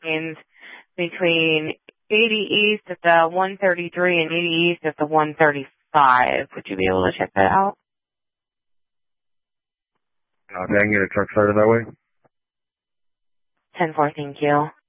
lanes between 80 East at the 133 and 80 East at the 135. Would you be able to check that out? Okay, I can get a truck started that way. 10-4, thank you.